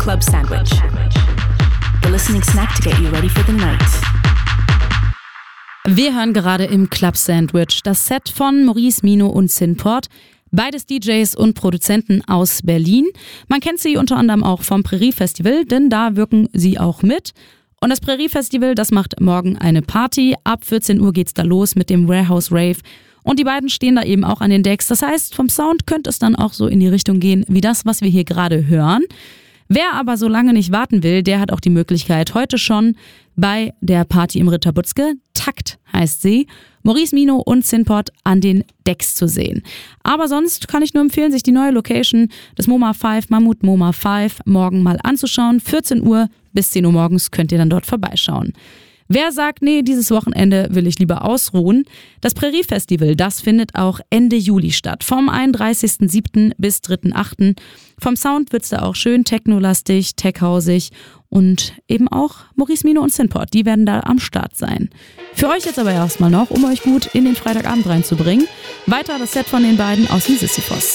Club Sandwich, the listening snack to get you ready for the night. Wir hören gerade im Club Sandwich das Set von Maurice Mino und Synport. Beides DJs und Produzenten aus Berlin. Man kennt sie unter anderem auch vom Prärie Festival, denn da wirken sie auch mit. Und das Prärie Festival, das macht morgen eine Party. Ab 14 Uhr geht's da los mit dem Warehouse Rave. Und die beiden stehen da eben auch an den Decks. Das heißt, vom Sound könnte es dann auch so in die Richtung gehen, wie das, was wir hier gerade hören. Wer aber so lange nicht warten will, der hat auch die Möglichkeit, heute schon bei der Party im Ritter Butzke, Takt heißt sie, Maurice Mino und Synport an den Decks zu sehen. Aber sonst kann ich nur empfehlen, sich die neue Location des MoMA 5, Mammut MoMA 5, morgen mal anzuschauen. 14 Uhr bis 10 Uhr morgens könnt ihr dann dort vorbeischauen. Wer sagt, nee, dieses Wochenende will ich lieber ausruhen? Das Prärie Festival, das findet auch Ende Juli statt. Vom 31.07. bis 3.08. Vom Sound wird's da auch schön technolastig, techhausig und eben auch Maurice Mino und Synport, die werden da am Start sein. Für euch jetzt aber erstmal noch, um euch gut in den Freitagabend reinzubringen, weiter das Set von den beiden aus dem Sisyphos.